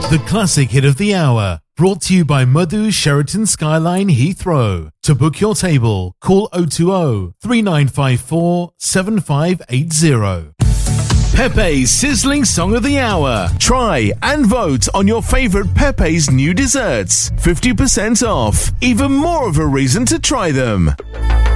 The classic hit of the hour, brought to you by Madhu Sheraton Skyline Heathrow. To book your table, call 020 3954 7580. Pepe's Sizzling Song of the Hour. Try and vote on your favourite Pepe's new desserts. 50% off. Even more of a reason to try them.